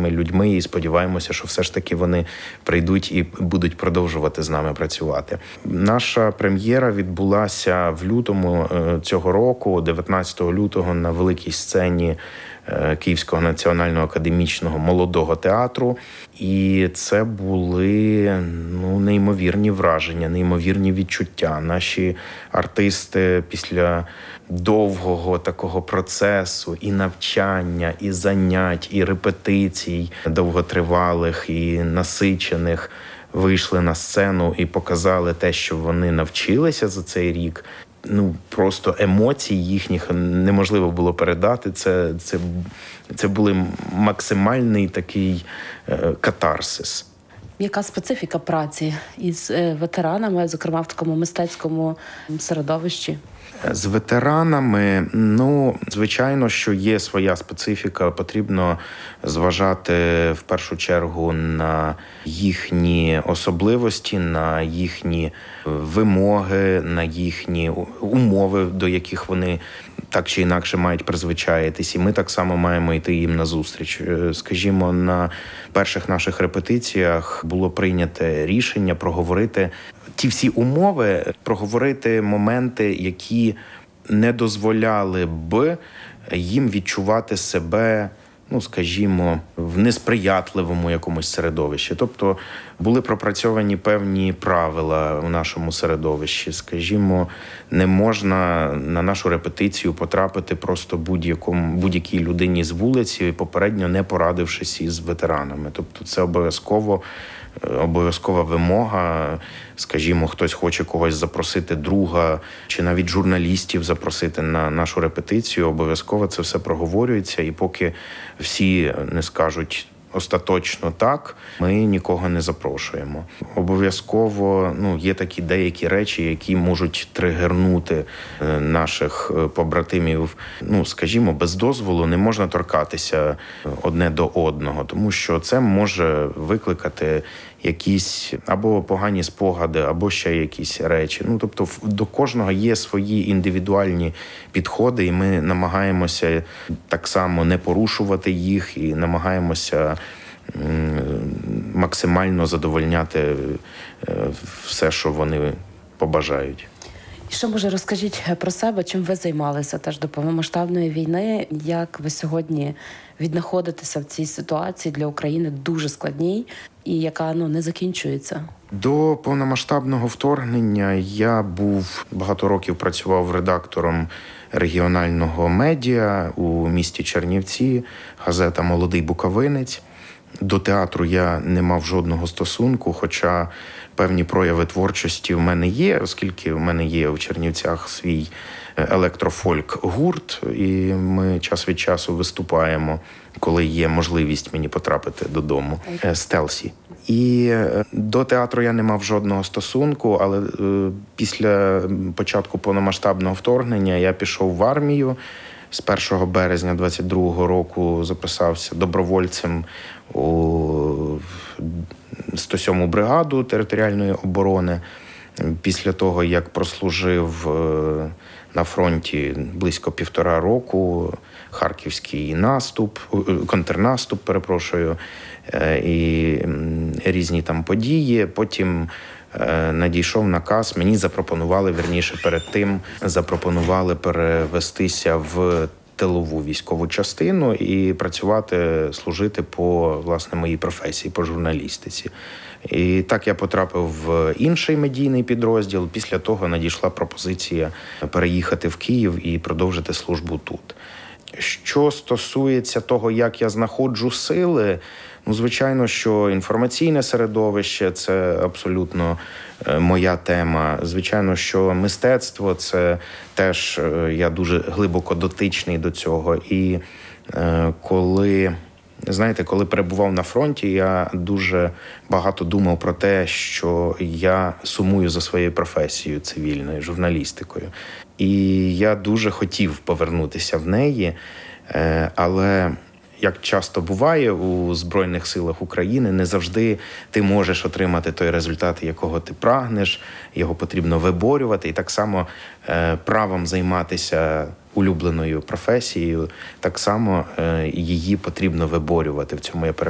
цими людьми і сподіваємося, що все ж таки вони прийдуть і будуть продовжувати з нами працювати. Наша прем'єра відбулася в лютому цього року, 19 лютого, на великій сцені Київського національного академічного молодого театру. І це були неймовірні враження, неймовірні відчуття. Наші артисти після довгого такого процесу і навчання, і занять, і репетицій довготривалих, і насичених вийшли на сцену і показали те, що вони навчилися за цей рік. Просто емоцій їхніх неможливо було передати. Це були максимальний такий катарсис. Яка специфіка праці із ветеранами, зокрема в такому мистецькому середовищі? З ветеранами, звичайно, що є своя специфіка. Потрібно зважати в першу чергу на їхні особливості, на їхні вимоги, на їхні умови, до яких вони так чи інакше мають призвичаїтись. І ми так само маємо йти їм назустріч. Скажімо, на перших наших репетиціях було прийнято рішення проговорити ті всі умови, проговорити моменти, які не дозволяли б їм відчувати себе, скажімо, в несприятливому якомусь середовищі. Тобто були пропрацьовані певні правила в нашому середовищі. Скажімо, не можна на нашу репетицію потрапити просто будь-якій людині з вулиці, попередньо не порадившись із ветеранами. Тобто це обов'язкова вимога. Скажімо, хтось хоче когось запросити, друга, чи навіть журналістів запросити на нашу репетицію, обов'язково це все проговорюється, і поки всі не скажуть остаточно так, ми нікого не запрошуємо. Обов'язково є такі деякі речі, які можуть тригернути наших побратимів. Скажімо, без дозволу не можна торкатися одне до одного, тому що це може викликати якісь або погані спогади, або ще якісь речі. Тобто до кожного є свої індивідуальні підходи, і ми намагаємося так само не порушувати їх, і намагаємося максимально задовольняти все, що вони побажають. І що, може, розкажіть про себе, чим ви займалися теж до повномасштабної війни, як ви сьогодні віднаходитеся в цій ситуації для України дуже складній і яка не закінчується? До повномасштабного вторгнення я багато років працював редактором регіонального медіа у місті Чернівці, газета «Молодий Буковинець». До театру я не мав жодного стосунку, хоча певні прояви творчості в мене є, оскільки в мене є в Чернівцях свій електрофольк-гурт, і ми час від часу виступаємо, коли є можливість мені потрапити додому. Стелсі. І до театру я не мав жодного стосунку, але після початку повномасштабного вторгнення я пішов в армію. З 1 березня 22-го року записався добровольцем у 107-му бригаду територіальної оборони. Після того, як прослужив на фронті близько 1,5 року, харківський контрнаступ, і різні там події. Потім надійшов наказ, мені перед тим запропонували перевестися в тилову військову частину і служити по, моїй професії, по журналістиці. І так я потрапив в інший медійний підрозділ. Після того надійшла пропозиція переїхати в Київ і продовжити службу тут. Що стосується того, як я знаходжу сили, звичайно, що інформаційне середовище – це абсолютно моя тема. Звичайно, що мистецтво – це теж я дуже глибоко дотичний до цього. І коли перебував на фронті, я дуже багато думав про те, що я сумую за своєю професією цивільною, журналістикою. І я дуже хотів повернутися в неї, але, як часто буває у Збройних силах України, не завжди ти можеш отримати той результат, якого ти прагнеш, його потрібно виборювати. І так само правом займатися улюбленою професією, так само її потрібно виборювати. В цьому я переконаний.